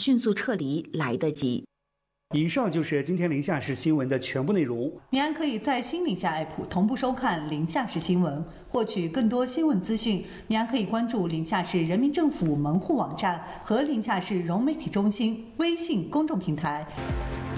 迅速撤离来得及。 以上就是今天宁夏市新闻的全部内容。 您还可以在新宁夏 APP 同步收看宁夏市新闻，获取更多新闻资讯。您还可以关注宁夏市人民政府门户网站和宁夏市融媒体中心微信公众平台。